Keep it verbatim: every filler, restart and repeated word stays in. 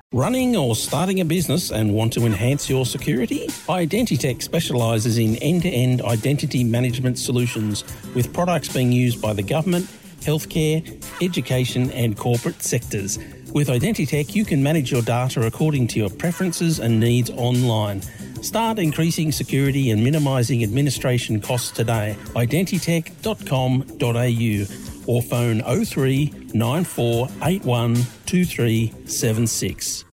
Running or starting a business and want to enhance your security? Identitech specialises in end-to-end identity management solutions with products being used by the government, healthcare, education and corporate sectors. With Identitech, you can manage your data according to your preferences and needs online. Start increasing security and minimising administration costs today. identitech dot com dot a u or phone oh three nine four eight one two three seven six.